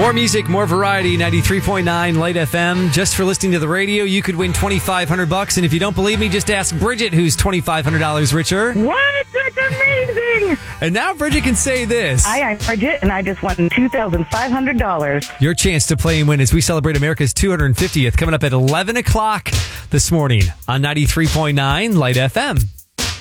More music, more variety, 93.9 Light FM. Just for listening to the radio, you could win $2,500. And if you don't believe me, just ask Bridget, who's $2,500 richer. What? That's amazing. And now Bridget can say this. Hi, I'm Bridget, and I just won $2,500. Your chance to play and win as we celebrate America's 250th coming up at 11 o'clock this morning on 93.9 Light FM.